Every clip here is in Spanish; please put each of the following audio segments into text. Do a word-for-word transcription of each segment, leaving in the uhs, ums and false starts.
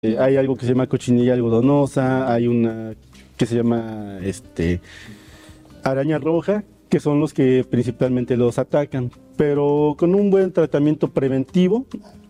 Eh, hay algo que se llama cochinilla algodonosa, hay una que se llama este, araña roja, que son los que principalmente los atacan. Pero con un buen tratamiento preventivo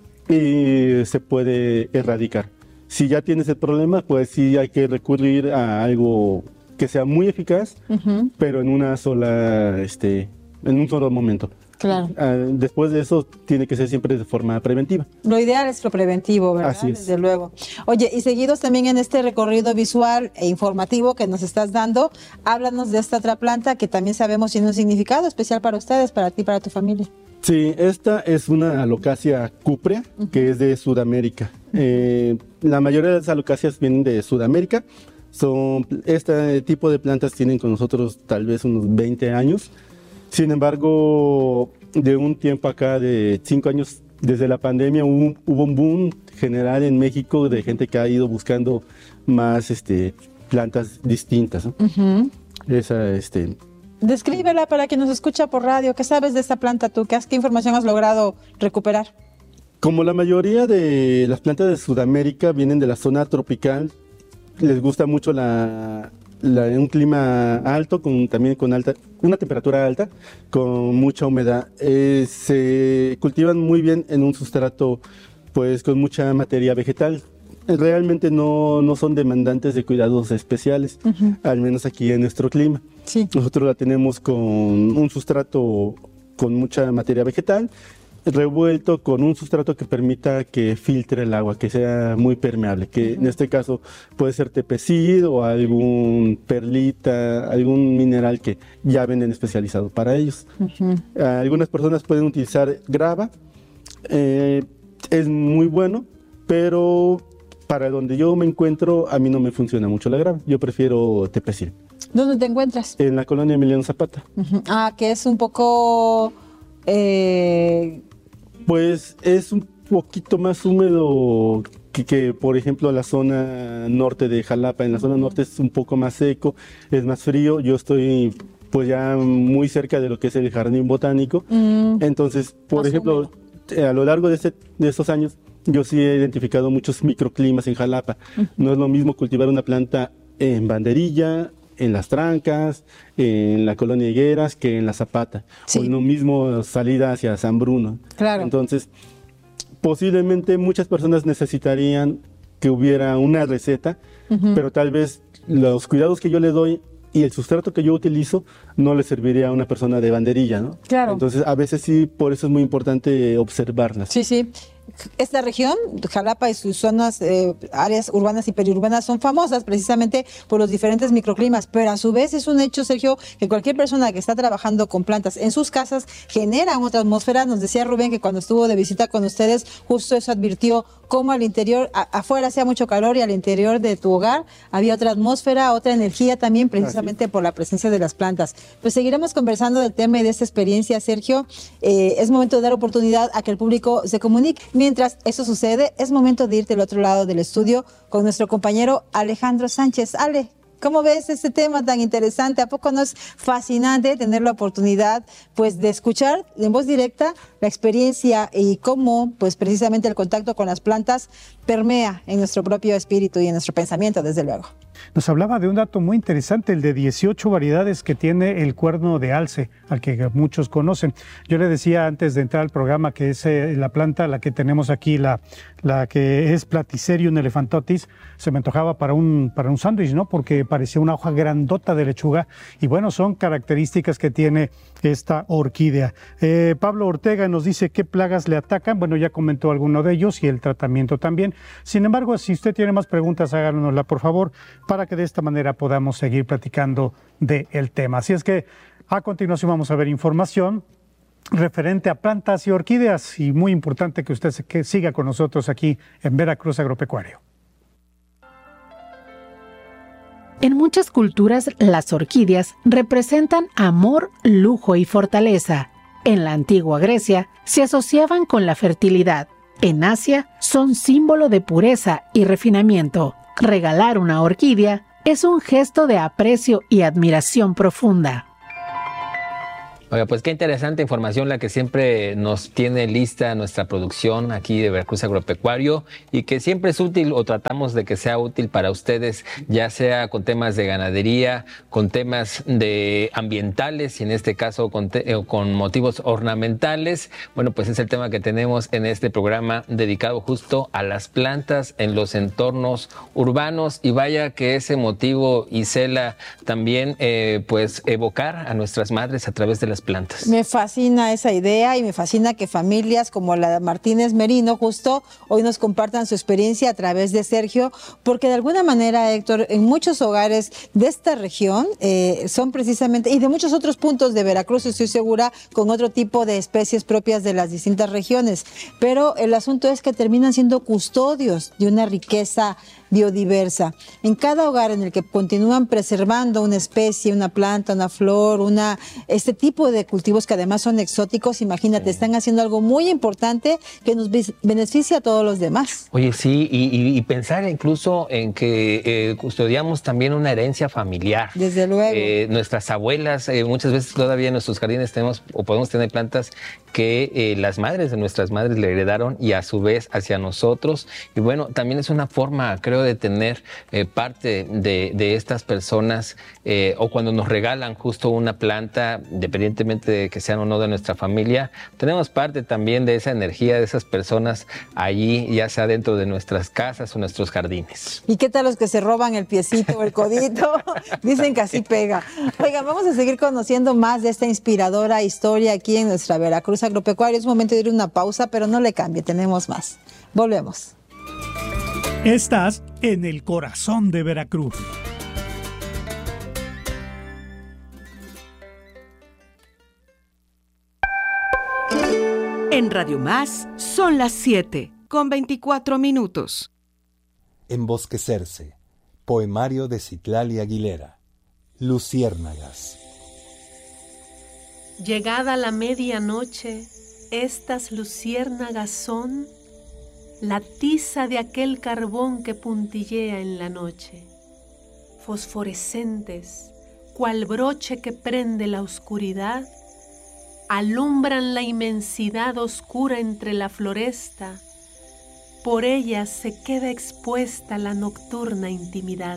eh, se puede erradicar. Si ya tienes el problema, pues sí hay que recurrir a algo que sea muy eficaz, uh-huh. pero en una sola, este, en un solo momento. Claro. Uh, después de eso, tiene que ser siempre de forma preventiva. Lo ideal es lo preventivo, ¿verdad? Así es. Desde luego. Oye, y seguidos también en este recorrido visual e informativo que nos estás dando, háblanos de esta otra planta que también sabemos tiene un significado especial para ustedes, para ti, para tu familia. Sí, esta es una alocasia cúprea, uh-huh. que es de Sudamérica. Eh, la mayoría de las alocacias vienen de Sudamérica. Son, este tipo de plantas tienen con nosotros tal vez unos veinte años. Sin embargo, de un tiempo acá, de cinco años desde la pandemia, hubo, hubo un boom general en México de gente que ha ido buscando más este, plantas distintas, ¿no? Uh-huh. Esa, este... Descríbela para quien nos escucha por radio. ¿Qué sabes de esta planta tú? ¿Qué, qué información has logrado recuperar? Como la mayoría de las plantas de Sudamérica vienen de la zona tropical, les gusta mucho la... La, un clima alto, con, también con alta, una temperatura alta, con mucha humedad. Eh, se cultivan muy bien en un sustrato pues, con mucha materia vegetal. Realmente no, no son demandantes de cuidados especiales, uh-huh. al menos aquí en nuestro clima. Sí. Nosotros la tenemos con un sustrato con mucha materia vegetal, revuelto con un sustrato que permita que filtre el agua, que sea muy permeable, que uh-huh. en este caso puede ser tepecid o algún perlita, algún mineral que ya venden especializado para ellos. Uh-huh. Algunas personas pueden utilizar grava, eh, es muy bueno, pero para donde yo me encuentro a mí no me funciona mucho la grava, yo prefiero tepecid. ¿Dónde te encuentras? En la colonia Emiliano Zapata. Uh-huh. Ah, que es un poco... Eh... Pues es un poquito más húmedo que, que, por ejemplo, la zona norte de Jalapa. En la zona norte es un poco más seco, es más frío. Yo estoy pues ya muy cerca de lo que es el jardín botánico. Mm. Entonces, por más ejemplo, húmedo. A lo largo de, este, de estos años, yo sí he identificado muchos microclimas en Jalapa. Mm. No es lo mismo cultivar una planta en Banderilla, en Las Trancas, en la colonia Higueras, que en la Zapata, sí. o en lo mismo salida hacia San Bruno. Claro. Entonces, posiblemente muchas personas necesitarían que hubiera una receta, uh-huh. pero tal vez los cuidados que yo le doy y el sustrato que yo utilizo no le serviría a una persona de Banderilla, ¿no? Claro. Entonces, a veces sí, por eso es muy importante observarlas. Sí, sí. Esta región, Jalapa y sus zonas, eh, áreas urbanas y periurbanas son famosas precisamente por los diferentes microclimas, pero a su vez es un hecho, Sergio, que cualquier persona que está trabajando con plantas en sus casas genera otra atmósfera. Nos decía Rubén que cuando estuvo de visita con ustedes, justo eso advirtió, cómo al interior, a, afuera hacía mucho calor y al interior de tu hogar había otra atmósfera, otra energía también, precisamente por la presencia de las plantas. Pues seguiremos conversando del tema y de esta experiencia, Sergio. Eh, es momento de dar oportunidad a que el público se comunique. Mientras eso sucede, es momento de irte al otro lado del estudio con nuestro compañero Alejandro Sánchez. Ale, ¿cómo ves este tema tan interesante? ¿A poco no es fascinante tener la oportunidad pues, de escuchar en voz directa la experiencia y cómo pues, precisamente el contacto con las plantas permea en nuestro propio espíritu y en nuestro pensamiento, desde luego? Nos hablaba de un dato muy interesante, el de dieciocho variedades que tiene el cuerno de alce, al que muchos conocen. Yo le decía antes de entrar al programa que es eh, la planta, la que tenemos aquí, la, la que es Platycerium elephantotis, se me antojaba para un, para un sándwich, ¿no? Porque parecía una hoja grandota de lechuga. Y bueno, son características que tiene esta orquídea. Eh, Pablo Ortega nos dice qué plagas le atacan. Bueno, ya comentó alguno de ellos y el tratamiento también. Sin embargo, si usted tiene más preguntas, háganosla, por favor, para que de esta manera podamos seguir platicando del tema. Así es que a continuación vamos a ver información referente a plantas y orquídeas, y muy importante que usted se, que siga con nosotros aquí en Veracruz Agropecuario. En muchas culturas, las orquídeas representan amor, lujo y fortaleza. En la antigua Grecia, se asociaban con la fertilidad. En Asia, son símbolo de pureza y refinamiento. Regalar una orquídea es un gesto de aprecio y admiración profunda. Oiga, pues qué interesante información la que siempre nos tiene lista nuestra producción aquí de Veracruz Agropecuario y que siempre es útil o tratamos de que sea útil para ustedes, ya sea con temas de ganadería, con temas de ambientales y en este caso con, te, eh, con motivos ornamentales. Bueno, pues es el tema que tenemos en este programa dedicado justo a las plantas en los entornos urbanos y vaya que ese motivo, Isela, también eh, pues evocar a nuestras madres a través de las plantas. Me fascina esa idea y me fascina que familias como la de Martínez Merino justo hoy nos compartan su experiencia a través de Sergio, porque de alguna manera, Héctor, en muchos hogares de esta región eh, son precisamente, y de muchos otros puntos de Veracruz, estoy segura, con otro tipo de especies propias de las distintas regiones, pero el asunto es que terminan siendo custodios de una riqueza biodiversa. En cada hogar en el que continúan preservando una especie, una planta, una flor, una este tipo de cultivos que además son exóticos, imagínate, sí. Están haciendo algo muy importante que nos beneficia a todos los demás. Oye, sí, y, y, y pensar incluso en que eh, custodiamos también una herencia familiar. Desde luego. Eh, nuestras abuelas, eh, muchas veces todavía en nuestros jardines tenemos o podemos tener plantas que eh, las madres de nuestras madres le heredaron y a su vez hacia nosotros. Y bueno, también es una forma, creo, de tener eh, parte de, de estas personas eh, o cuando nos regalan justo una planta, independientemente de que sean o no de nuestra familia, tenemos parte también de esa energía de esas personas allí, ya sea dentro de nuestras casas o nuestros jardines. ¿Y qué tal los que se roban el piecito o el codito? Dicen que así pega. Oigan, vamos a seguir conociendo más de esta inspiradora historia aquí en nuestra Veracruz Agropecuaria. Es momento de ir a una pausa, pero no le cambie, tenemos más. Volvemos. Estás en el corazón de Veracruz. En Radio Más son las siete con veinticuatro minutos. Embosquecerse. Poemario de Citlali Aguilera. Luciérnagas. Llegada la medianoche, estas luciérnagas son la tiza de aquel carbón que puntillea en la noche, fosforescentes, cual broche que prende la oscuridad, alumbran la inmensidad oscura entre la floresta, por ellas se queda expuesta la nocturna intimidad.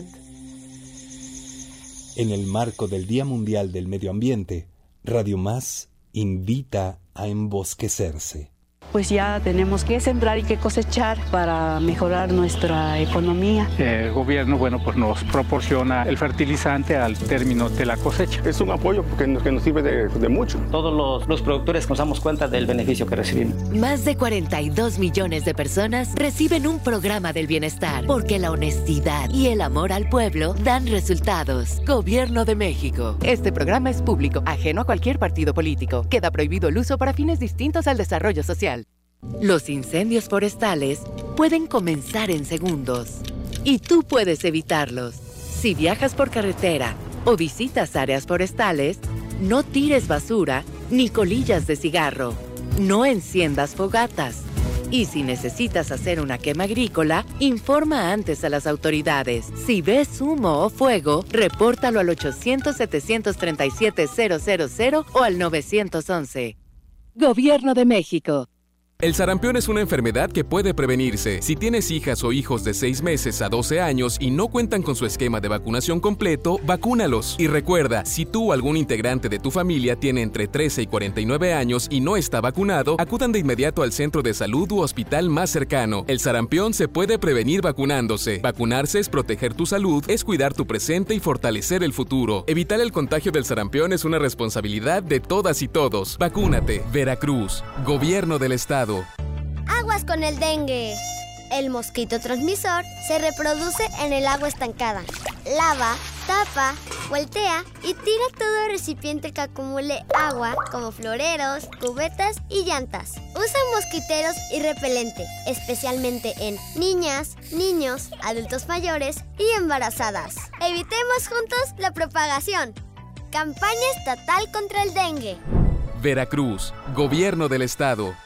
En el marco del Día Mundial del Medio Ambiente, Radio Más invita a embosquecerse. Pues ya tenemos que sembrar y que cosechar para mejorar nuestra economía. El gobierno, bueno, pues nos proporciona el fertilizante al término de la cosecha. Es un apoyo porque nos, que nos sirve de, de mucho. Todos los, los productores nos damos cuenta del beneficio que recibimos. Más de cuarenta y dos millones de personas reciben un programa del bienestar porque la honestidad y el amor al pueblo dan resultados. Gobierno de México. Este programa es público, ajeno a cualquier partido político. Queda prohibido el uso para fines distintos al desarrollo social. Los incendios forestales pueden comenzar en segundos y tú puedes evitarlos. Si viajas por carretera o visitas áreas forestales, no tires basura ni colillas de cigarro. No enciendas fogatas. Y si necesitas hacer una quema agrícola, informa antes a las autoridades. Si ves humo o fuego, repórtalo al ochocientos, setecientos treinta y siete, cero cero cero o al nueve once. Gobierno de México. El sarampión es una enfermedad que puede prevenirse. Si tienes hijas o hijos de seis meses a doce años y no cuentan con su esquema de vacunación completo, vacúnalos. Y recuerda, si tú o algún integrante de tu familia tiene entre trece y cuarenta y nueve años y no está vacunado, acudan de inmediato al centro de salud u hospital más cercano. El sarampión se puede prevenir vacunándose. Vacunarse es proteger tu salud, es cuidar tu presente y fortalecer el futuro. Evitar el contagio del sarampión es una responsabilidad de todas y todos. Vacúnate. Veracruz. Gobierno del Estado. Aguas con el dengue. El mosquito transmisor se reproduce en el agua estancada. Lava, tapa, voltea y tira todo recipiente que acumule agua, como floreros, cubetas y llantas. Usa mosquiteros y repelente, especialmente en niñas, niños, adultos mayores y embarazadas. Evitemos juntos la propagación. Campaña estatal contra el dengue. Veracruz, Gobierno del Estado.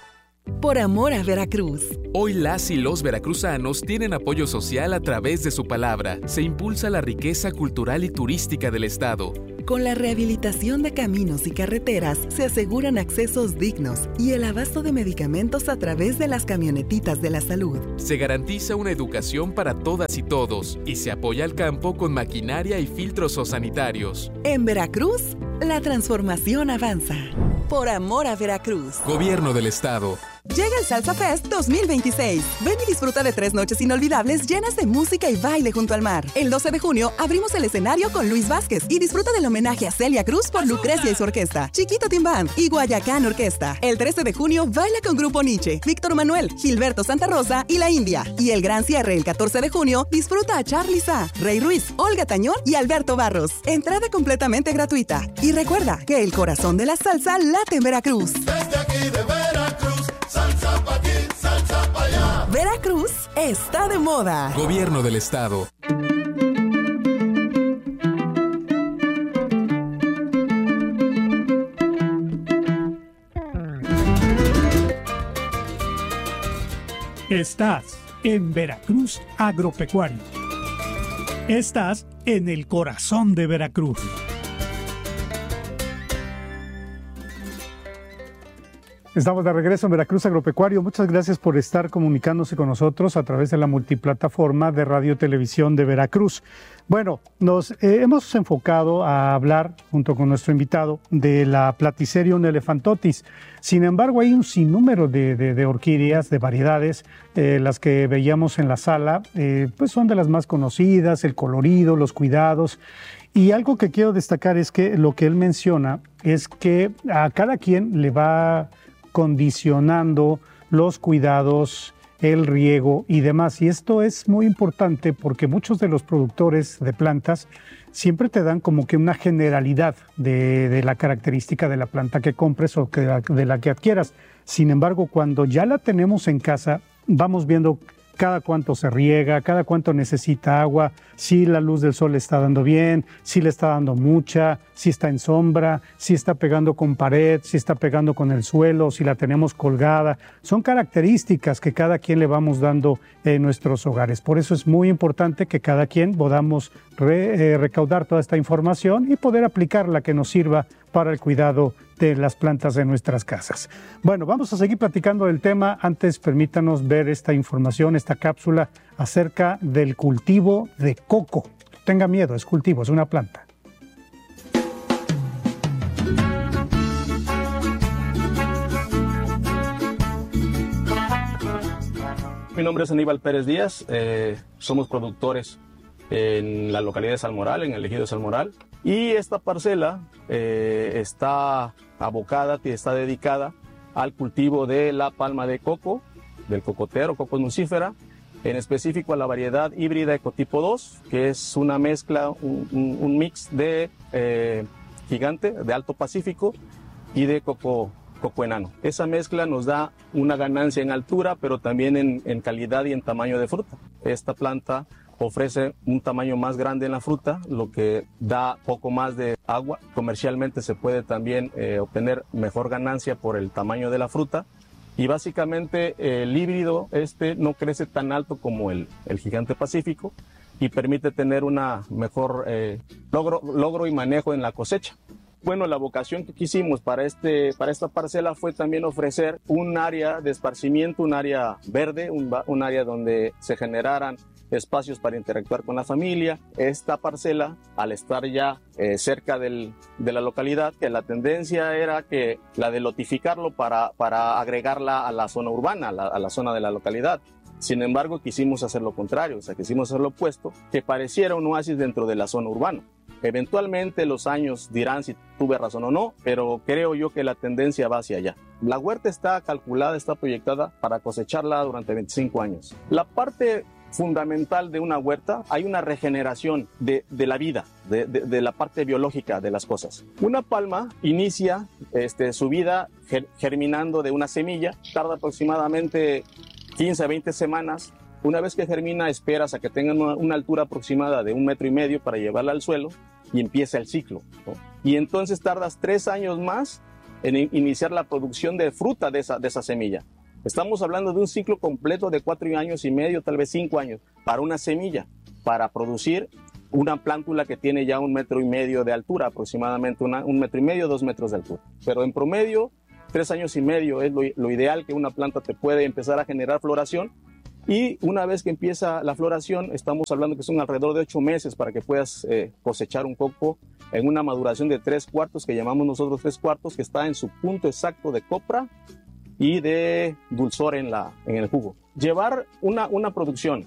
por amor a Veracruz. Hoy las y los veracruzanos tienen apoyo social a través de su palabra. Se impulsa la riqueza cultural y turística del estado. Con la rehabilitación de caminos y carreteras se aseguran accesos dignos y el abasto de medicamentos a través de las camionetitas de la salud. Se garantiza una educación para todas y todos y se apoya al campo con maquinaria y filtros sanitarios. En Veracruz, la transformación avanza. Por amor a Veracruz. Gobierno del Estado. Llega el Salsa Fest dos mil veintiséis. Ven y disfruta de tres noches inolvidables llenas de música y baile junto al mar. El doce de junio abrimos el escenario con Luis Vázquez y disfruta del homenaje a Celia Cruz por Lucrecia y su orquesta, Chiquito Team Band y Guayacán Orquesta. El trece de junio baila con Grupo Nietzsche, Víctor Manuel, Gilberto Santa Rosa y La India. Y el gran cierre el catorce de junio disfruta a Charly Sa, Rey Ruiz, Olga Tañón y Alberto Barros. Entrada completamente gratuita. Y recuerda que el corazón de la salsa late en Veracruz. Desde aquí de Veracruz, salsa pa' aquí, salsa pa' allá. Veracruz está de moda. Gobierno del Estado. Estás en Veracruz Agropecuario. Estás en el corazón de Veracruz. Estamos de regreso en Veracruz Agropecuario. Muchas gracias por estar comunicándose con nosotros a través de la multiplataforma de Radio Televisión de Veracruz. Bueno, nos eh, hemos enfocado a hablar, junto con nuestro invitado, de la Platycerium elephantotis. Sin embargo, hay un sinnúmero de, de, de orquídeas, de variedades, eh, las que veíamos en la sala, eh, pues son de las más conocidas, el colorido, los cuidados. Y algo que quiero destacar es que lo que él menciona es que a cada quien le va condicionando los cuidados, el riego y demás. Y esto es muy importante porque muchos de los productores de plantas siempre te dan como que una generalidad de, de la característica de la planta que compres o que, de la que adquieras. Sin embargo, cuando ya la tenemos en casa, vamos viendo cada cuánto se riega, cada cuánto necesita agua, si la luz del sol le está dando bien, si le está dando mucha, si está en sombra, si está pegando con pared, si está pegando con el suelo, si la tenemos colgada. Son características que cada quien le vamos dando en nuestros hogares. Por eso es muy importante que cada quien podamos re, eh, recaudar toda esta información y poder aplicarla que nos sirva para el cuidado de las plantas de nuestras casas. Bueno, vamos a seguir platicando del tema. Antes, permítanos ver esta información, esta cápsula acerca del cultivo de coco. No tenga miedo, es cultivo, es una planta. Mi nombre es Aníbal Pérez Díaz, eh, somos productores en la localidad de Salmoral, en el ejido de Salmoral, y esta parcela eh, está abocada, está dedicada al cultivo de la palma de coco, del cocotero, Cocos nucifera, en específico a la variedad híbrida Ecotipo dos, que es una mezcla, un, un, un mix de eh, gigante, de Alto Pacífico y de coco, coco enano. Esa mezcla nos da una ganancia en altura, pero también en, en calidad y en tamaño de fruta. Esta planta ofrece un tamaño más grande en la fruta, lo que da poco más de agua. Comercialmente se puede también eh, obtener mejor ganancia por el tamaño de la fruta. Y básicamente eh, el híbrido este no crece tan alto como el, el gigante pacífico y permite tener una mejor eh, logro, logro y manejo en la cosecha. Bueno, la vocación que quisimos para, este, para esta parcela fue también ofrecer un área de esparcimiento, un área verde, un, un área donde se generaran espacios para interactuar con la familia. Esta parcela, al estar ya eh, cerca del, de la localidad, que la tendencia era que la de lotificarlo para, para agregarla a la zona urbana, a la, a la zona de la localidad. Sin embargo, quisimos hacer lo contrario, o sea, quisimos hacer lo opuesto, que pareciera un oasis dentro de la zona urbana. Eventualmente los años dirán si tuve razón o no, pero creo yo que la tendencia va hacia allá. La huerta está calculada, está proyectada para cosecharla durante veinticinco años. La parte fundamental de una huerta, hay una regeneración de, de la vida, de, de, de la parte biológica de las cosas. Una palma inicia este, su vida ger, germinando de una semilla, tarda aproximadamente quince a veinte semanas. Una vez que germina, esperas a que tenga una, una altura aproximada de un metro y medio para llevarla al suelo y empieza el ciclo, ¿no? Y entonces tardas tres años más en in, iniciar la producción de fruta de esa, de esa semilla. Estamos hablando de un ciclo completo de cuatro años y medio, tal vez cinco años, para una semilla, para producir una plántula que tiene ya un metro y medio de altura, aproximadamente una, un metro y medio, dos metros de altura. Pero en promedio, tres años y medio es lo, lo ideal que una planta te puede empezar a generar floración. Y una vez que empieza la floración, estamos hablando que son alrededor de ocho meses para que puedas eh, cosechar un coco en una maduración de tres cuartos, que llamamos nosotros tres cuartos, que está en su punto exacto de copra y de dulzor en, la, en el jugo. Llevar una, una producción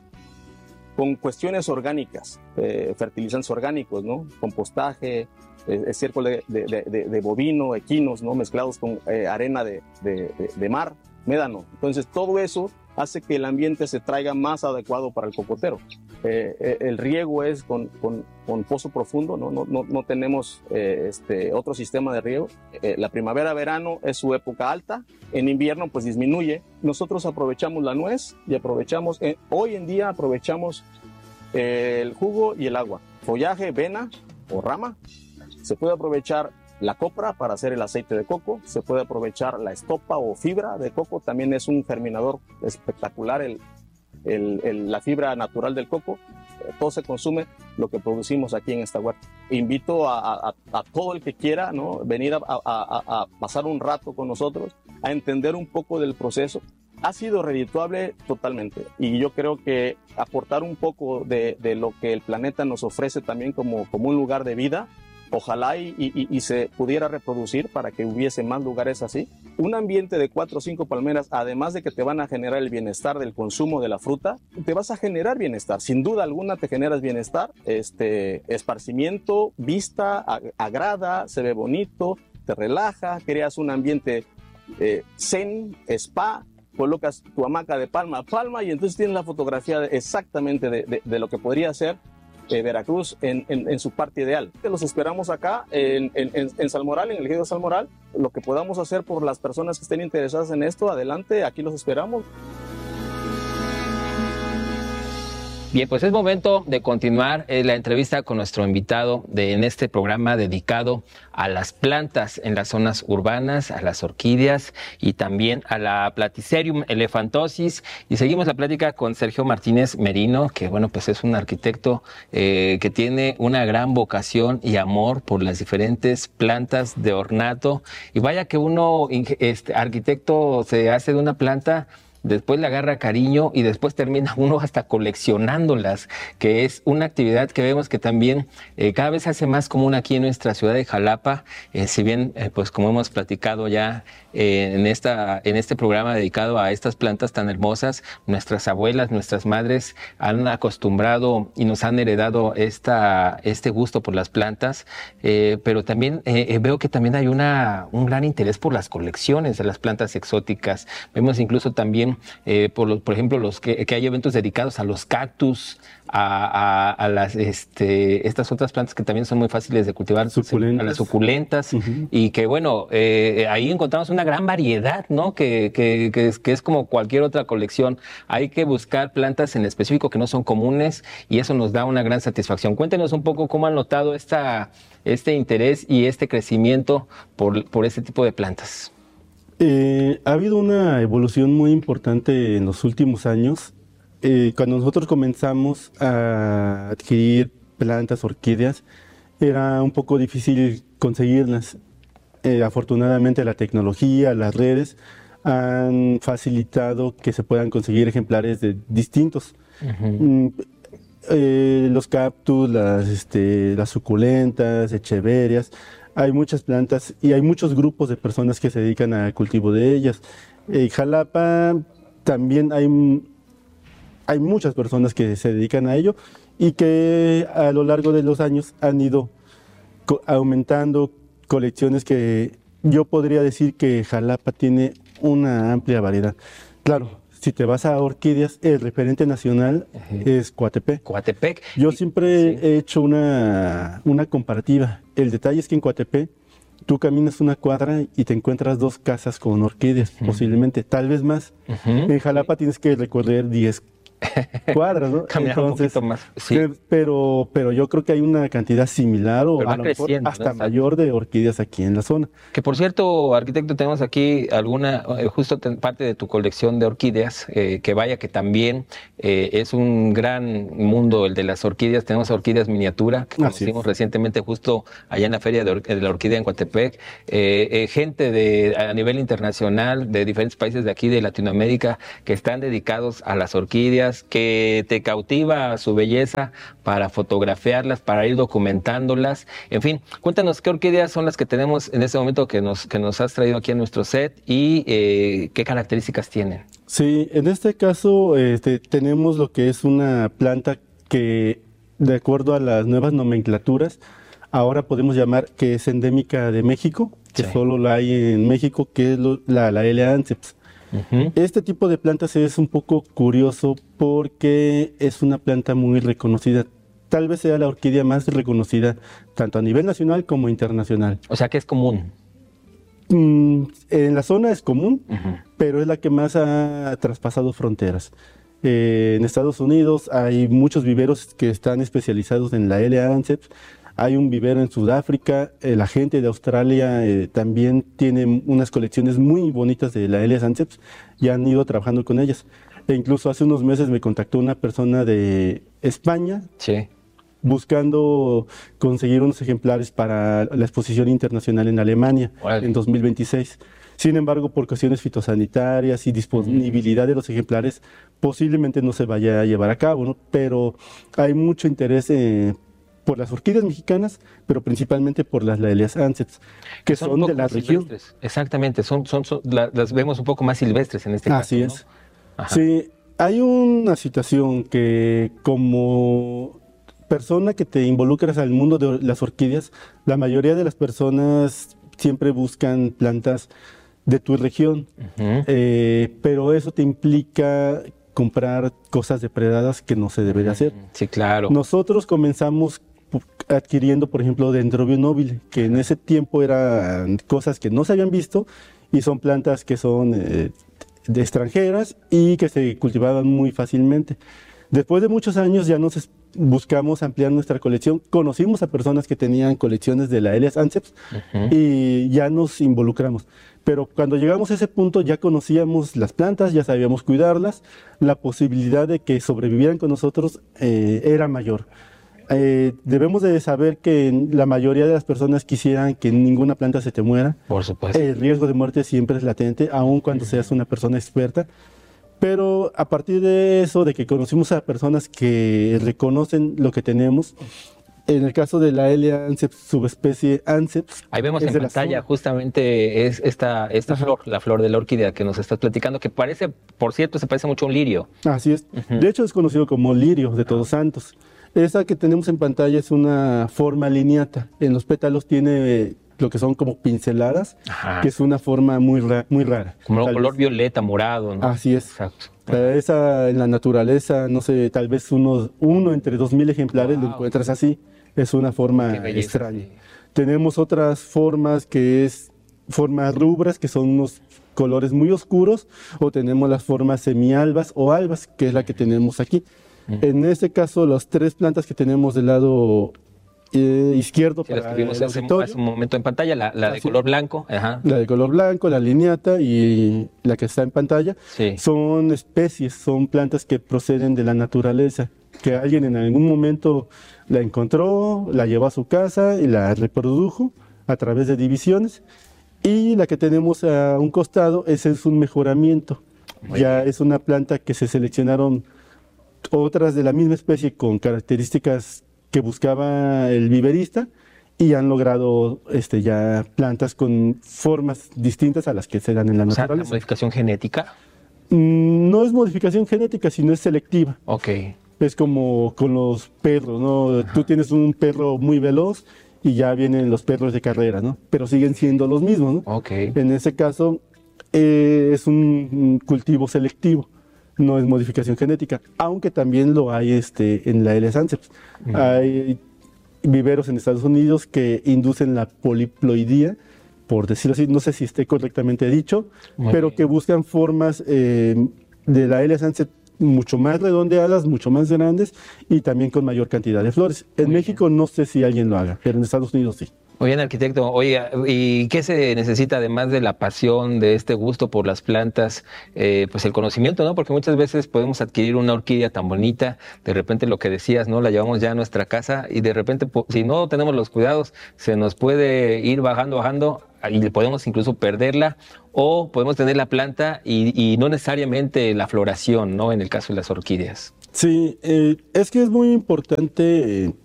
con cuestiones orgánicas, eh, fertilizantes orgánicos, ¿no? Compostaje, eh, estiércol de, de, de, de bovino, equinos, ¿no? Mezclados con eh, arena de, de, de, de mar, médano. Entonces todo eso hace que el ambiente se traiga más adecuado para el cocotero. Eh, el riego es con, con, con pozo profundo, no, no, no, no tenemos eh, este, otro sistema de riego. Eh, la primavera-verano es su época alta, en invierno pues disminuye. Nosotros aprovechamos la nuez y aprovechamos, eh, hoy en día aprovechamos eh, el jugo y el agua. Follaje, vena o rama, se puede aprovechar la copra para hacer el aceite de coco, se puede aprovechar la estopa o fibra de coco, también es un germinador espectacular el, el, el, la fibra natural del coco. Todo se consume lo que producimos aquí en esta huerta. Invito a, a, a todo el que quiera, ¿no? venir a, a, a, a pasar un rato con nosotros, a entender un poco del proceso. Ha sido redituable totalmente y yo creo que aportar un poco de, de lo que el planeta nos ofrece también como, como un lugar de vida. Ojalá y, y, y se pudiera reproducir para que hubiese más lugares así. Un ambiente de cuatro o cinco palmeras, además de que te van a generar el bienestar del consumo de la fruta, te vas a generar bienestar. Sin duda alguna te generas bienestar, este, esparcimiento, vista, agrada, se ve bonito, te relaja, creas un ambiente eh, zen, spa, colocas tu hamaca de palma a palma y entonces tienes la fotografía exactamente de, de, de lo que podría ser Eh, Veracruz en, en, en su parte ideal. Los esperamos acá en, en, en Salmoral, en el ejido Salmoral. Lo que podamos hacer por las personas que estén interesadas en esto, adelante, aquí los esperamos. Bien, pues es momento de continuar eh, la entrevista con nuestro invitado de, en este programa dedicado a las plantas en las zonas urbanas, a las orquídeas y también a la Platycerium elephantosis. Y seguimos la plática con Sergio Martínez Merino, que bueno, pues es un arquitecto eh, que tiene una gran vocación y amor por las diferentes plantas de ornato. Y vaya que uno, este, arquitecto, se hace de una planta, después le agarra cariño y después termina uno hasta coleccionándolas, que es una actividad que vemos que también eh, cada vez se hace más común aquí en nuestra ciudad de Jalapa, eh, si bien, eh, pues como hemos platicado ya eh, en, esta, en este programa dedicado a estas plantas tan hermosas, nuestras abuelas, nuestras madres han acostumbrado y nos han heredado esta, este gusto por las plantas, eh, pero también eh, veo que también hay una, un gran interés por las colecciones de las plantas exóticas. Vemos incluso también Eh, por, los, por ejemplo, los que, que hay eventos dedicados a los cactus, a, a, a las este, estas otras plantas que también son muy fáciles de cultivar, suculentas. a las suculentas, uh-huh. Y que bueno, eh, ahí encontramos una gran variedad, ¿no? Que, que, que, es, que es como cualquier otra colección. Hay que buscar plantas en específico que no son comunes y eso nos da una gran satisfacción. Cuéntenos un poco cómo han notado esta, este interés y este crecimiento por, por este tipo de plantas. Eh, ha habido una evolución muy importante en los últimos años. Eh, cuando nosotros comenzamos a adquirir plantas, orquídeas, era un poco difícil conseguirlas. Eh, afortunadamente la tecnología, las redes han facilitado que se puedan conseguir ejemplares de distintos. Uh-huh. Mm, eh, los cactus, las, este, las suculentas, echeverias. Hay muchas plantas y hay muchos grupos de personas que se dedican al cultivo de ellas. En Jalapa también hay, hay muchas personas que se dedican a ello y que a lo largo de los años han ido co- aumentando colecciones que yo podría decir que Jalapa tiene una amplia variedad. Claro, si te vas a orquídeas, el referente nacional uh-huh. es Coatepec. Coatepec. Yo siempre sí. he hecho una, una comparativa. El detalle es que en Coatepec tú caminas una cuadra y te encuentras dos casas con orquídeas, uh-huh. posiblemente, tal vez más. Uh-huh. En Jalapa sí. tienes que recorrer diez cuadras, ¿no? Caminar Entonces, un poquito más. Sí. Pero, pero yo creo que hay una cantidad similar o Pero va a lo mejor creciendo, hasta ¿no? mayor de orquídeas aquí en la zona. Que por cierto, arquitecto, tenemos aquí alguna, eh, justo ten- parte de tu colección de orquídeas, eh, que vaya que también eh, es un gran mundo el de las orquídeas. Tenemos orquídeas miniatura, que Así conocimos es. recientemente justo allá en la Feria de, Or- de la Orquídea en Coatepec. Eh, eh, gente de, a nivel internacional, de diferentes países de aquí, de Latinoamérica, que están dedicados a las orquídeas, que te cautiva su belleza para fotografiarlas, para ir documentándolas. En fin, cuéntanos qué orquídeas son las que tenemos en este momento que nos, que nos has traído aquí a nuestro set y eh, qué características tienen. Sí, en este caso este, tenemos lo que es una planta que, de acuerdo a las nuevas nomenclaturas, ahora podemos llamar que es endémica de México, que Sí. solo la hay en México, que es lo- la, la L. anceps. Ujú. Este tipo de plantas es un poco curioso porque es una planta muy reconocida. Tal vez sea la orquídea más reconocida tanto a nivel nacional como internacional. O sea que es común. Mm, en la zona es común, Ujú. pero es la que más ha traspasado fronteras. Eh, en Estados Unidos hay muchos viveros que están especializados en la L. anceps. Hay un vivero en Sudáfrica. Eh, la gente de Australia eh, también tiene unas colecciones muy bonitas de la L. anceps y han ido trabajando con ellas. E incluso hace unos meses me contactó una persona de España Sí. buscando conseguir unos ejemplares para la exposición internacional en Alemania Órale. en dos mil veintiséis. Sin embargo, por cuestiones fitosanitarias y disponibilidad de los ejemplares, posiblemente no se vaya a llevar a cabo, ¿no? Pero hay mucho interés eh, por las orquídeas mexicanas, pero principalmente por las Laelias anceps, que son, un de poco la más región. silvestres. Exactamente, son, son, son- la- las vemos un poco más silvestres en este Así caso. es. ¿no? Ajá. Sí, hay una situación que como persona que te involucras al mundo de las orquídeas, la mayoría de las personas siempre buscan plantas de tu región, Ujú. eh, pero eso te implica comprar cosas depredadas que no se debe de hacer. Sí, claro. Nosotros comenzamos pu- adquiriendo, por ejemplo, Dendrobium nobile, que en ese tiempo eran cosas que no se habían visto y son plantas que son eh, de extranjeras y que se cultivaban muy fácilmente. Después de muchos años ya nos es- buscamos ampliar nuestra colección, conocimos a personas que tenían colecciones de la L. anceps Ujú. y ya nos involucramos. Pero cuando llegamos a ese punto ya conocíamos las plantas, ya sabíamos cuidarlas, la posibilidad de que sobrevivieran con nosotros eh, era mayor. Eh, debemos de saber que la mayoría de las personas quisieran que ninguna planta se te muera. Por supuesto. El riesgo de muerte siempre es latente, aun cuando seas una persona experta. Pero a partir de eso, de que conocimos a personas que reconocen lo que tenemos, en el caso de la L. anceps, subespecie anceps, Ahí vemos es en de la pantalla zona. justamente es esta, esta Ajá. flor, la flor de la orquídea que nos estás platicando, que parece, por cierto, se parece mucho a un lirio. Así es. Ujú. De hecho, es conocido como lirio de Todos Santos. Esa que tenemos en pantalla es una forma lineata. En los pétalos tiene eh, lo que son como pinceladas, Ajá. que es una forma muy, ra- muy rara. Como Tal color vez- violeta, morado, ¿no? Así es. Exacto. Eh, Esa en la naturaleza, no sé, tal vez unos, uno entre dos mil ejemplares lo Wow. encuentras así. Es una forma Qué belleza, extraña. sí. Tenemos otras formas que es formas rubras, que son unos colores muy oscuros, o tenemos las formas semialbas o albas, que es la que tenemos aquí. En este caso, las tres plantas que tenemos del lado eh, izquierdo Sí, las para que vimos el hace, auditorio, hace un momento en pantalla, la, la de Así. color blanco. Ajá. la de color blanco, la lineata y la que está en pantalla, Sí. son especies, son plantas que proceden de la naturaleza, que alguien en algún momento la encontró, la llevó a su casa y la reprodujo a través de divisiones. Y la que tenemos a un costado, ese es un mejoramiento. Muy Ya es una planta que se seleccionaron otras de la misma especie con características que buscaba el viverista y han logrado este, ya plantas con formas distintas a las que se dan en la O sea, la naturaleza. modificación genética. Mm, No es modificación genética, sino es selectiva. Ok. Es como con los perros, ¿no? Tú tienes un perro muy veloz y ya vienen los perros de carrera, ¿no? Pero siguen siendo los mismos, ¿no? Ok. En ese caso, eh, es un cultivo selectivo, no es modificación genética, aunque también lo hay este, en la L. anceps. Ujú. Hay viveros en Estados Unidos que inducen la poliploidía, por decirlo así, no sé si esté correctamente dicho, Muy pero bien. que buscan formas eh, de la L. anceps mucho más redondeadas, mucho más grandes y también con mayor cantidad de flores. En Muy México bien. No sé si alguien lo haga, pero en Estados Unidos sí. Muy bien, arquitecto. Oiga, ¿y qué se necesita además de la pasión, de este gusto por las plantas? Eh, pues el conocimiento, ¿no? Porque muchas veces podemos adquirir una orquídea tan bonita, de repente lo que decías, ¿no? La llevamos ya a nuestra casa y de repente, si no tenemos los cuidados, se nos puede ir bajando, bajando y podemos incluso perderla, o podemos tener la planta y, y no necesariamente la floración, ¿no? En el caso de las orquídeas. Sí, eh, es que es muy importante eh,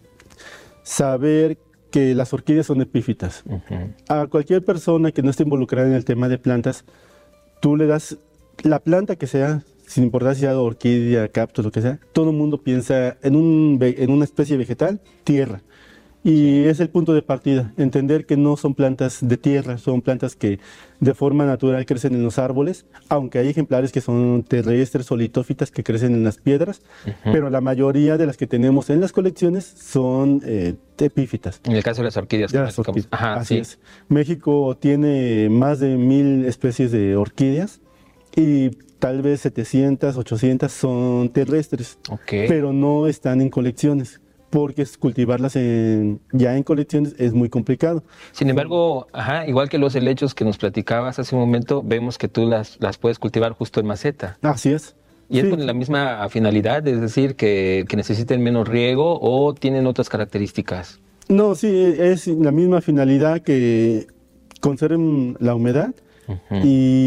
saber que las orquídeas son epífitas. Uh-huh. A cualquier persona que no esté involucrada en el tema de plantas, tú le das la planta que sea, sin importar si sea orquídea, cactus, lo que sea, todo el mundo piensa en, un, en una especie vegetal, tierra. Y es el punto de partida, entender que no son plantas de tierra, son plantas que de forma natural crecen en los árboles, aunque hay ejemplares que son terrestres o litófitas que crecen en las piedras, uh-huh. pero la mayoría de las que tenemos en las colecciones son eh, epífitas. En el caso de las orquídeas. De las orquídeas. Ajá, Así sí. es. México tiene más de mil especies de orquídeas y tal vez setecientas, ochocientas son terrestres, okay. pero no están en colecciones, porque cultivarlas en, ya en colecciones es muy complicado. Sin embargo, ajá, igual que los helechos que nos platicabas hace un momento, vemos que tú las, las puedes cultivar justo en maceta. Así es. ¿Y es sí. con la misma finalidad, es decir, que, que necesiten menos riego o tienen otras características? No, sí, es la misma finalidad, que conserven la humedad. Uh-huh.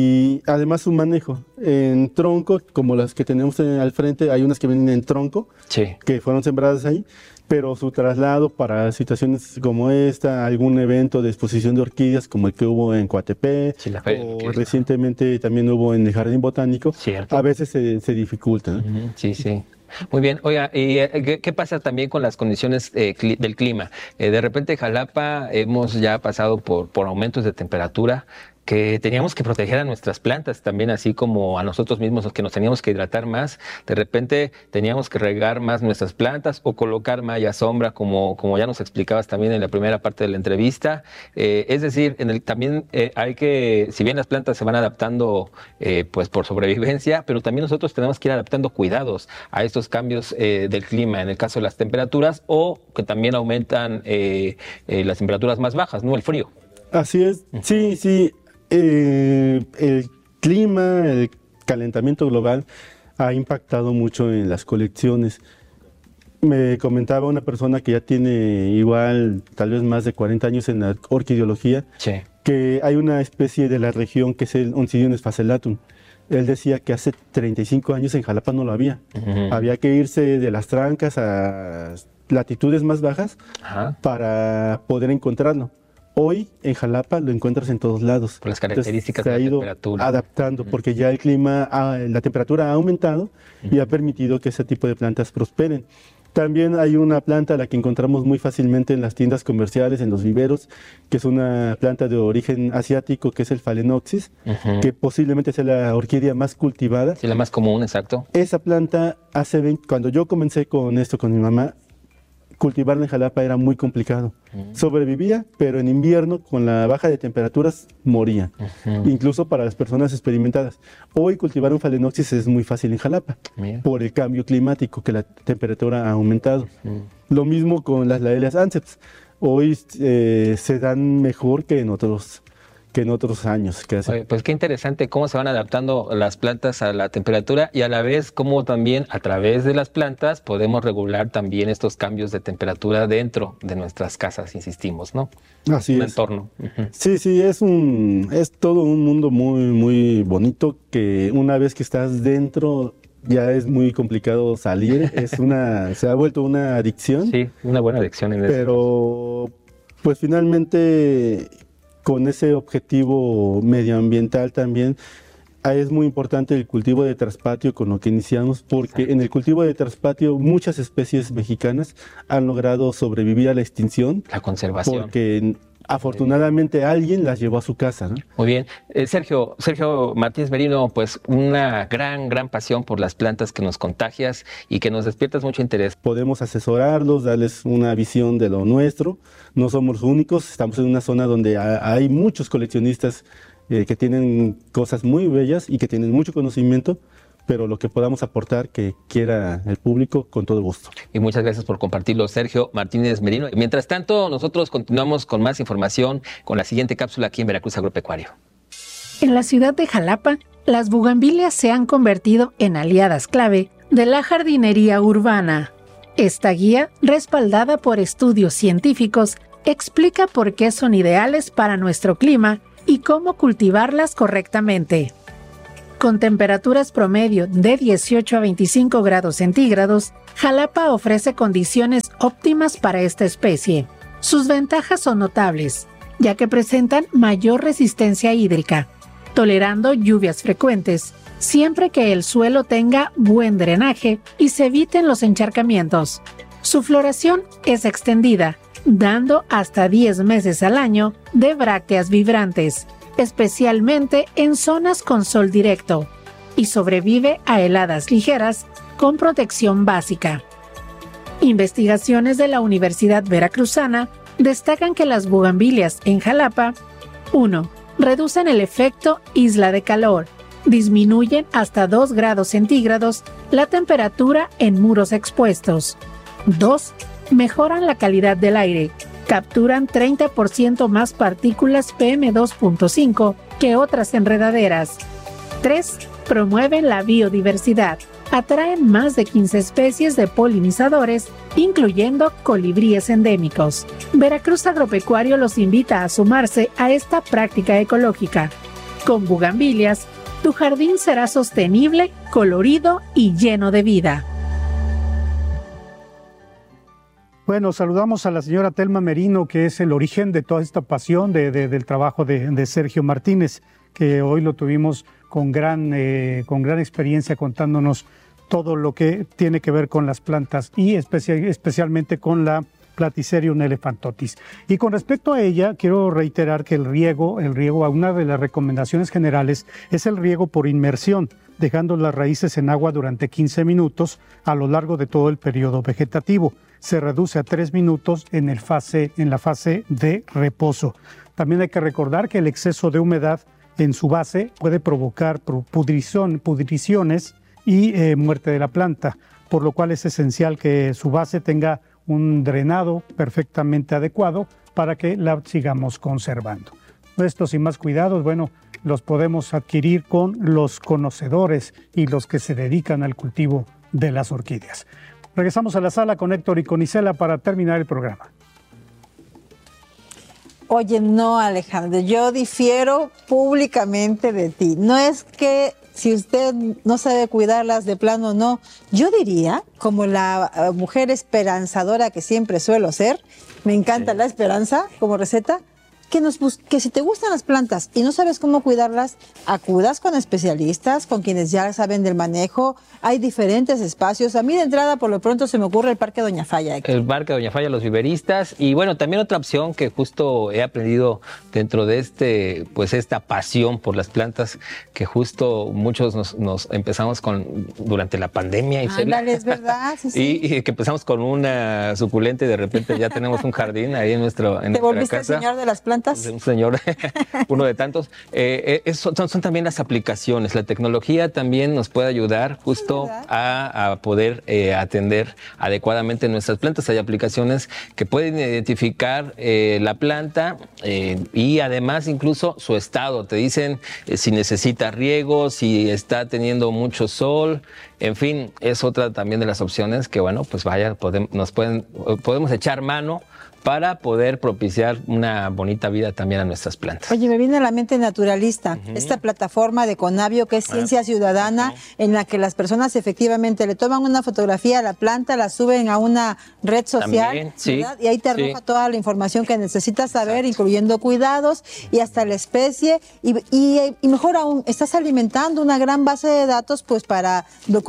Y además su manejo en tronco, como las que tenemos en, al frente, hay unas que vienen en tronco, sí. que fueron sembradas ahí, pero su traslado para situaciones como esta, algún evento de exposición de orquídeas como el que hubo en Coatepec, sí, la o que... recientemente también hubo en el Jardín Botánico, Cierto. a veces se, se dificulta, ¿no? Uh-huh. Sí, sí. Muy bien. Oiga, ¿y qué, qué pasa también con las condiciones eh, cli- del clima? Eh, de repente, Jalapa, hemos ya pasado por, por aumentos de temperatura, que teníamos que proteger a nuestras plantas también, así como a nosotros mismos, que nos teníamos que hidratar más. De repente teníamos que regar más nuestras plantas o colocar malla sombra, como, como ya nos explicabas también en la primera parte de la entrevista. Eh, es decir, en el, también eh, hay que, si bien las plantas se van adaptando eh, pues por sobrevivencia, pero también nosotros tenemos que ir adaptando cuidados a estos cambios eh, del clima, en el caso de las temperaturas, o que también aumentan eh, eh, las temperaturas más bajas, ¿no? El frío. Así es, sí, sí. Eh, el clima, el calentamiento global ha impactado mucho en las colecciones. Me comentaba una persona que ya tiene igual tal vez más de cuarenta años en la orquideología, sí. que hay una especie de la región que es el Oncidium sphacelatum. Él decía que hace treinta y cinco años en Jalapa no lo había. Uh-huh. Había que irse de las trancas a latitudes más bajas uh-huh. para poder encontrarlo. Hoy en Jalapa lo encuentras en todos lados. Por las características Entonces, se de la ha ido temperatura. adaptando, porque ya el clima, ha, la temperatura ha aumentado y ha permitido que ese tipo de plantas prosperen. También hay una planta a la que encontramos muy fácilmente en las tiendas comerciales, en los viveros, que es una planta de origen asiático, que es el Phalaenopsis, uh-huh. que posiblemente sea la orquídea más cultivada. Sí, la más común, exacto. Esa planta, hace veinte, cuando yo comencé con esto con mi mamá, cultivarla en Jalapa era muy complicado. Uh-huh. Sobrevivía, pero en invierno, con la baja de temperaturas, moría. Uh-huh. Incluso para las personas experimentadas. Hoy cultivar un Phalaenopsis es muy fácil en Jalapa, Mira. por el cambio climático, que la temperatura ha aumentado. Uh-huh. Lo mismo con las Laelias anceps. Hoy eh, se dan mejor que en otros que en otros años. Que hace. Oye, pues qué interesante cómo se van adaptando las plantas a la temperatura y a la vez cómo también a través de las plantas podemos regular también estos cambios de temperatura dentro de nuestras casas, insistimos, ¿no? Así un es. entorno. Uh-huh. Sí, sí, es un es todo un mundo muy muy bonito, que una vez que estás dentro ya es muy complicado salir. Es una se ha vuelto una adicción. Sí, una buena adicción en eso. Pero pues finalmente, con ese objetivo medioambiental también, es muy importante el cultivo de traspatio, con lo que iniciamos, porque Exacto. en el cultivo de traspatio muchas especies mexicanas han logrado sobrevivir a la extinción. La conservación. Porque afortunadamente alguien las llevó a su casa, ¿no? Muy bien. Eh, Sergio, Sergio Martínez Merino, pues una gran, gran pasión por las plantas que nos contagias y que nos despiertas mucho interés. Podemos asesorarlos, darles una visión de lo nuestro. No somos los únicos, estamos en una zona donde hay muchos coleccionistas eh, que tienen cosas muy bellas y que tienen mucho conocimiento. pero lo que podamos aportar que quiera el público, con todo gusto. Y muchas gracias por compartirlo, Sergio Martínez Merino. Mientras tanto, nosotros continuamos con más información con la siguiente cápsula aquí en Veracruz Agropecuario. En la ciudad de Jalapa, las bugambilias se han convertido en aliadas clave de la jardinería urbana. Esta guía, respaldada por estudios científicos, explica por qué son ideales para nuestro clima y cómo cultivarlas correctamente. Con temperaturas promedio de dieciocho a veinticinco grados centígrados, Jalapa ofrece condiciones óptimas para esta especie. Sus ventajas son notables, ya que presentan mayor resistencia hídrica, tolerando lluvias frecuentes, siempre que el suelo tenga buen drenaje y se eviten los encharcamientos. Su floración es extendida, dando hasta diez meses al año de brácteas vibrantes, especialmente en zonas con sol directo, y sobrevive a heladas ligeras con protección básica. Investigaciones de la Universidad Veracruzana destacan que las bugambilias en Jalapa, uno. Reducen el efecto isla de calor, disminuyen hasta dos grados centígrados la temperatura en muros expuestos. dos. Mejoran la calidad del aire, capturan treinta por ciento más partículas P M dos punto cinco que otras enredaderas. tres. Promueven la biodiversidad, atraen más de quince especies de polinizadores, incluyendo colibríes endémicos. Veracruz Agropecuario los invita a sumarse a esta práctica ecológica. Con bugambilias, tu jardín será sostenible, colorido y lleno de vida. Bueno, saludamos a la señora Telma Merino, que es el origen de toda esta pasión de, de, del trabajo de, de Sergio Martínez, que hoy lo tuvimos con gran, eh, con gran experiencia contándonos todo lo que tiene que ver con las plantas y especial, especialmente con la Platycerium elephantotis. Y con respecto a ella, quiero reiterar que el riego, el riego, una de las recomendaciones generales es el riego por inmersión, dejando las raíces en agua durante quince minutos a lo largo de todo el periodo vegetativo. Se reduce a tres minutos en, el fase, en la fase de reposo. También hay que recordar que el exceso de humedad en su base puede provocar pudrición, pudriciones y eh, muerte de la planta, por lo cual es esencial que su base tenga un drenado perfectamente adecuado para que la sigamos conservando. Estos y más cuidados, bueno, los podemos adquirir con los conocedores y los que se dedican al cultivo de las orquídeas. Regresamos a la sala con Héctor y con Isela para terminar el programa. Oye, no, Alejandro, yo difiero públicamente de ti. No es que si usted no sabe cuidarlas de plano, no. Yo diría, como la uh, mujer esperanzadora que siempre suelo ser, me encanta sí. la esperanza como receta, que, nos que si te gustan las plantas y no sabes cómo cuidarlas, acudas con especialistas, con quienes ya saben del manejo. Hay diferentes espacios. A mí de entrada, por lo pronto, se me ocurre el Parque Doña Falla. El Parque Doña Falla, los viveristas. Y bueno, también otra opción que justo he aprendido dentro de este, pues esta pasión por las plantas, que justo muchos nos, nos empezamos con durante la pandemia. Ándale, es verdad. Sí, sí. Y, y que empezamos con una suculenta y de repente ya tenemos un jardín ahí en, nuestro, en ¿Te nuestra volviste casa. el señor de las plantas? Un señor, uno de tantos. Eh, eh, son, son también las aplicaciones. La tecnología también nos puede ayudar justo a, a poder eh, atender adecuadamente nuestras plantas. Hay aplicaciones que pueden identificar eh, la planta eh, y además incluso su estado. Te dicen eh, si necesita riego, si está teniendo mucho sol. En fin, es otra también de las opciones que, bueno, pues vaya, podemos, nos pueden, podemos echar mano para poder propiciar una bonita vida también a nuestras plantas. Oye, me viene a la mente Naturalista, uh-huh. esta plataforma de Conavio que es Ciencia Ciudadana, uh-huh. en la que las personas efectivamente le toman una fotografía a la planta, la suben a una red social, también, sí, y ahí te arroja sí. toda la información que necesitas saber, exacto. incluyendo cuidados y hasta la especie, y, y, y mejor aún, estás alimentando una gran base de datos pues para documentar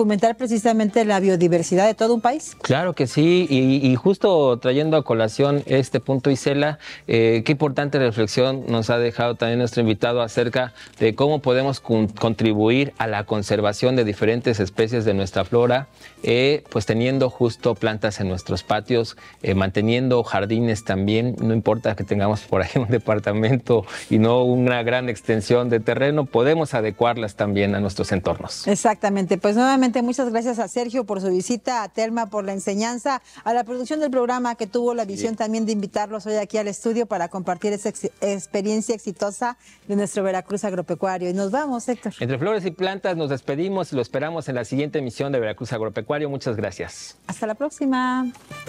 documentar precisamente la biodiversidad de todo un país. Claro que sí, y, y justo trayendo a colación este punto, Isela, eh, qué importante reflexión nos ha dejado también nuestro invitado acerca de cómo podemos con, contribuir a la conservación de diferentes especies de nuestra flora, eh, pues teniendo justo plantas en nuestros patios, eh, manteniendo jardines también, no importa que tengamos por ahí un departamento y no una gran extensión de terreno, podemos adecuarlas también a nuestros entornos. Exactamente, pues nuevamente muchas gracias a Sergio por su visita, a Telma por la enseñanza, a la producción del programa que tuvo la visión sí. también de invitarlos hoy aquí al estudio para compartir esa ex experiencia exitosa de nuestro Veracruz Agropecuario. Y nos vamos, Héctor. Entre flores y plantas nos despedimos y lo esperamos en la siguiente emisión de Veracruz Agropecuario. Muchas gracias. Hasta la próxima.